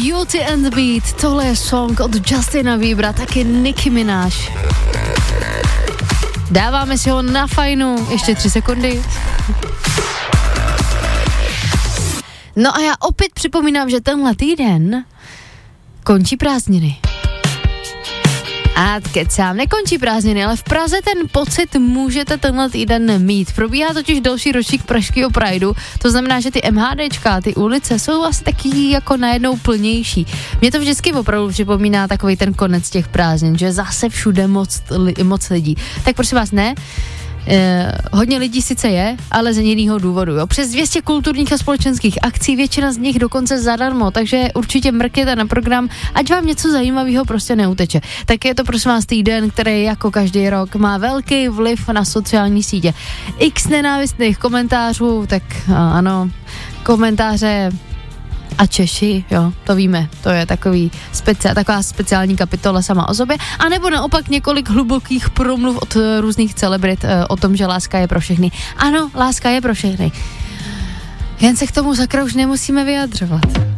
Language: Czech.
Beauty and the Beat, tohle je song od Justina Biebera, taky Nicki Minaj. Dáváme si ho na fajnu, ještě 3 sekundy. No a já opět připomínám, že tenhle týden končí prázdniny. A kecám, nekončí prázdniny, ale v Praze ten pocit můžete tenhle týden mít. Probíhá totiž další ročník pražského Prideu, to znamená, že ty MHDčka, ty ulice jsou asi taky jako najednou plnější. Mě to vždycky opravdu připomíná takový ten konec těch prázdnin, že zase všude moc lidí. Tak prosím vás, ne? Hodně lidí sice je, ale z jiného důvodu. Jo. Přes 200 kulturních a společenských akcí, většina z nich dokonce zadarmo, takže určitě mrkněte na program, ať vám něco zajímavého prostě neuteče. Tak je to prosím vás týden, který jako každý rok má velký vliv na sociální sítě. X nenávistných komentářů, tak ano, komentáře a Češi, jo, to víme, to je taková speciální kapitola sama o sobě, anebo naopak několik hlubokých promluv od různých celebrit o tom, že láska je pro všechny. Ano, láska je pro všechny. Jen se k tomu sakra už nemusíme vyjadřovat.